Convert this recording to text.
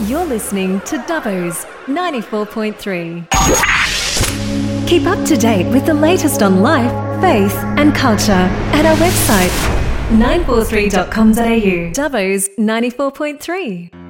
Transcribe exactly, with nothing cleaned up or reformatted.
You're listening to Dubbo's ninety-four point three. Keep up to date with the latest on life, faith and culture at our website nine four three dot com dot a u. Dubbo's ninety-four point three.